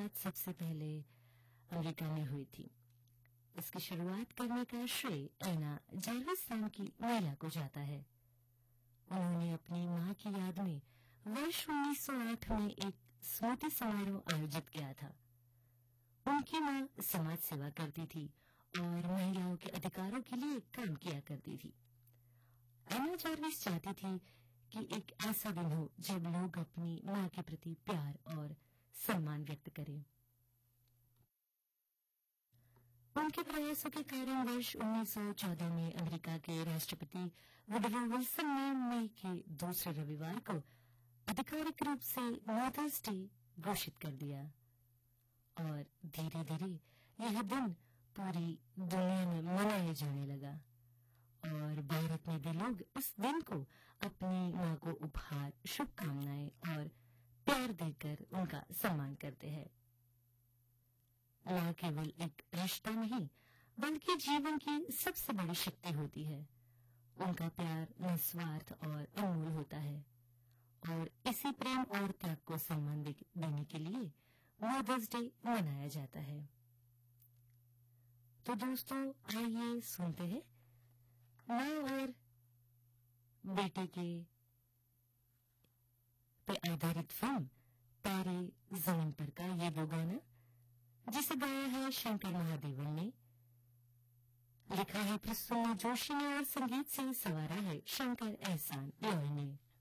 शुरुआत सबसे पहले अमेरिका में हुई थी। इसकी शुरुआत करने का श्रेय एना जार्विस नाम की महिला को जाता है। उन्होंने अपनी मां की याद में वर्ष 1908 में एक स्मृति समारोह आयोजित किया था। उनकी मां समाज सेवा करती थी और महिलाओं के अधिकारों के लिए काम किया करती थी। एना जार्विस चाहती थी कि एक ऐसा दिन हो जब लोग अपनी मां के प्रति प्यार और सम्मान व्यक्त करें। उनके प्रयासों के कारण वर्ष 1914 में अमेरिका के राष्ट्रपति वुडरो विल्सन ने मई के दूसरे रविवार को आधिकारिक रूप से मदर्स डे घोषित कर दिया और धीरे धीरे यह दिन पूरी दुनिया में मनाया जाने लगा और भारत में भी लोग इस दिन को अपनी मां को उपहार, शुभकामनाएं और प्यार देकर उनका सम्मान करते हैं। मां केवल एक रिश्ता नहीं बल्कि जीवन की सबसे बड़ी शक्ति होती है। उनका प्यार निस्वार्थ और अनमोल होता है और इसी प्रेम और त्याग को सम्मान देने के लिए मदर्स डे मनाया जाता है। तो दोस्तों, आइए सुनते हैं मां और बेटे के पे आधारित फिल्म तारे जमीन पर का ये वो गाना, जिसे गाया है शंकर महादेवन ने, लिखा है प्रसन्न जोशी ने और संगीत से संवारा है शंकर एहसान लॉय ने।